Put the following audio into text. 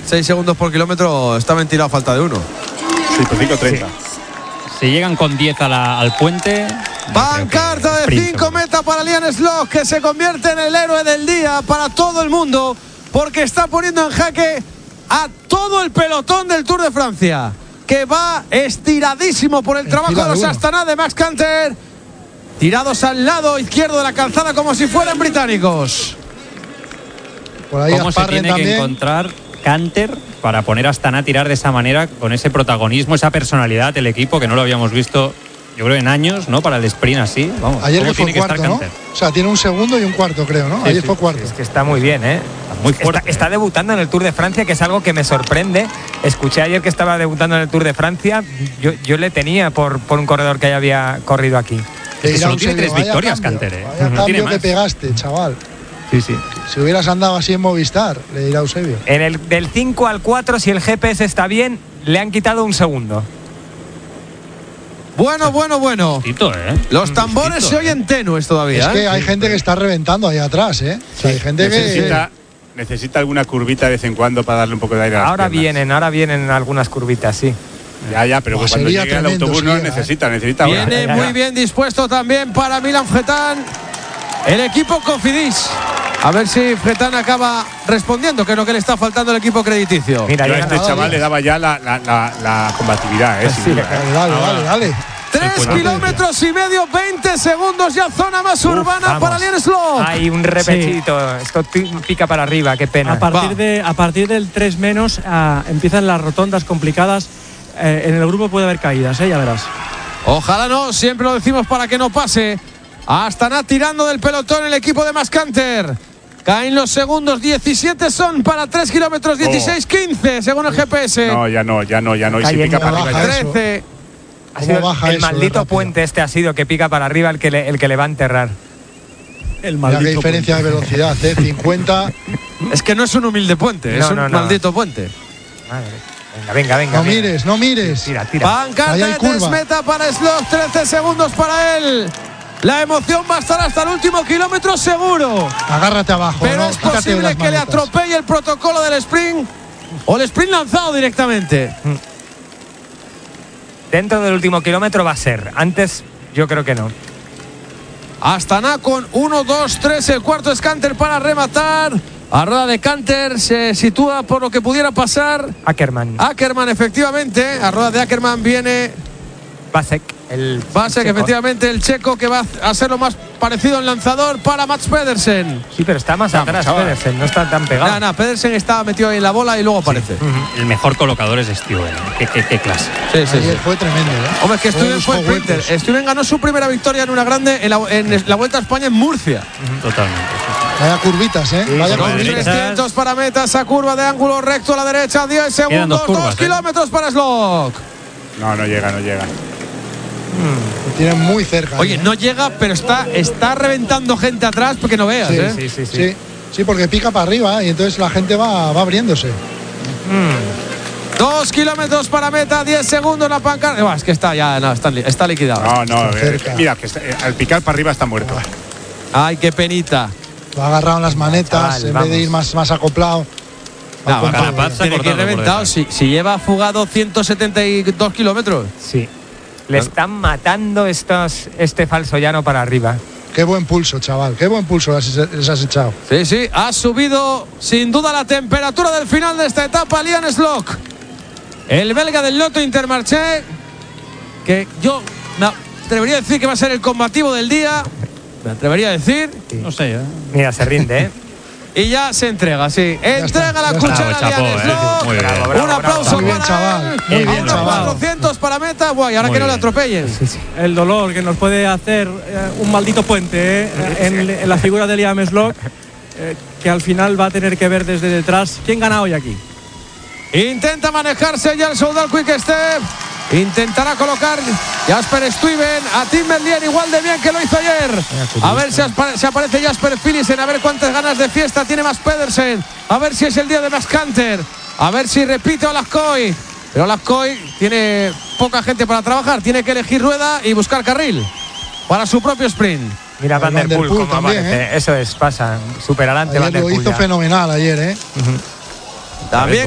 6 segundos por kilómetro, está ventilado a falta de 1. Sí, por 5:30. Sí. Si llegan con 10 al puente. Pancarta de 5 meta para Liam Sloch, que se convierte en el héroe del día para todo el mundo, porque está poniendo en jaque a todo el pelotón del Tour de Francia, que va estiradísimo por el trabajo de los Astana de Max Canter, tirados al lado izquierdo de la calzada como si fueran británicos. Por ahí ¿Cómo se tiene también que encontrar Canter para poner a Astana a tirar de esa manera, con ese protagonismo, esa personalidad del equipo que no lo habíamos visto, yo creo, en años, ¿no? Para el sprint así. Vamos, ayer que tiene fue cuarto, ¿no? O sea, tiene un segundo y un cuarto, creo, ¿no? Sí, ayer sí, fue cuarto. Es que está muy bien, ¿eh? Muy fuerte. Está debutando en el Tour de Francia, que es algo que me sorprende. Escuché ayer que estaba debutando en el Tour de Francia. Yo le tenía por un corredor que ya había corrido aquí. Que solo tiene 3 victorias, Canter. Vaya cambio que pegaste, chaval. Sí, sí. Si hubieras andado así en Movistar, le dirá Eusebio. Del 5 al 4, si el GPS está bien, le han quitado un segundo. Bueno. Justito, Los tambores se oyen tenues todavía. Es que hay gente que está reventando ahí atrás, ¿eh? O sea, hay gente necesita alguna curvita de vez en cuando para darle un poco de aire a las Ahora piernas. vienen algunas curvitas, sí. Ya, pero Pues cuando sería llegue el tremendo autobús si no llega, necesita Viene ahora. muy bien dispuesto también para Milan Fretan el equipo Cofidis. A ver si Fretan acaba respondiendo, que es lo que le está faltando al equipo crediticio. Mira, Yo a ya este chaval le daba ya la combatividad, sin duda. Dale. 3 kilómetros y medio, 20 segundos ya, zona más urbana para Liam Sloch. Hay un repechito. Esto pica para arriba, qué pena. A partir del 3 menos empiezan las rotondas complicadas. En el grupo puede haber caídas, ya verás. Ojalá no, siempre lo decimos para que no pase. Astana tirando del pelotón el equipo de Max Canter. Caen los segundos, 17 son para 3 kilómetros, 16, 15 según el GPS. No, ya no. Y si pica para arriba, 13. Ha sido el maldito rápido? puente ha sido que pica para arriba el que le va a enterrar. Mira qué diferencia de velocidad, 50. Es que no es un humilde puente, es un maldito puente. Venga. No mires. Tira. Pancarta de 3 meta para Sloch, 13 segundos para él. La emoción va a estar hasta el último kilómetro seguro. Agárrate abajo. Pero ¿no? es posible que le atropelle el protocolo del sprint o el sprint lanzado directamente. Dentro del último kilómetro va a ser. Antes, yo creo que no. Astana con 1, 2, 3. El cuarto es Canter para rematar. A rueda de Canter se sitúa por lo que pudiera pasar Ackermann, efectivamente. A rueda de Ackermann viene Vasek, efectivamente, el checo, que va a ser lo más parecido en lanzador para Mats Pedersen. Sí, pero está más atrás Pedersen, no está tan pegado. No, Pedersen estaba metido ahí en la bola y luego aparece. El mejor colocador es Stuyven. Qué clase. Sí. Ayer fue tremendo, ¿eh? Hombre, es que Stuyven fue sprinter. Stuyven ganó su primera victoria en una grande en la Vuelta a España en Murcia. Totalmente. Vaya curvitas, ¿eh? Vaya 300 para meta, esa curva de ángulo recto a la derecha, 10 segundos, 2 kilómetros para Sloch. No llega. Lo tienen muy cerca. Oye, no llega, pero está reventando gente atrás porque no veas, Sí, porque pica para arriba y entonces la gente va abriéndose. 2 kilómetros para meta, 10 segundos la pancarta. Es que está liquidado. Mira, que al picar para arriba está muerto. Ay, qué penita. Lo ha agarrado en las manetas en vez de ir más acoplado. Tiene que ir reventado. Si lleva fugado 172 kilómetros. Sí. Le están matando este falso llano para arriba. Qué buen pulso, chaval. Qué buen pulso les has echado. Sí. Ha subido sin duda la temperatura del final de esta etapa Liam Sloch. El belga del Lotto Intermarché, que yo me atrevería a decir que va a ser el combativo del día. Me atrevería a decir. Sí. No sé, Mira, se rinde, ¿eh? Y ya se entrega, sí. Entrega la cuchara a Liam Sloch. Muy bien. Un aplauso muy bien, para chaval. él. Muy bien, chaval. 400 para meta. Buah, y ahora que no le atropellen. El dolor que nos puede hacer un maldito puente en la figura de Liam Sloch, que al final va a tener que ver desde detrás quién gana hoy aquí. Intenta manejarse ya el Soudal Quick Step. Intentará colocar Jasper Stuyven a Tim Merlier igual de bien que lo hizo ayer. A ver si aparece Jasper Philipsen. A ver cuántas ganas de fiesta tiene Mats Pedersen. A ver si es el día de Max Canter. A ver si repite Olascoy. Pero Olascoy tiene poca gente para trabajar. Tiene que elegir rueda y buscar carril para su propio sprint. Mira Van der Poel cómo también, aparece. Eso es, pasa. Super adelante Van der Poel. Lo hizo fenomenal ayer, ¿eh? También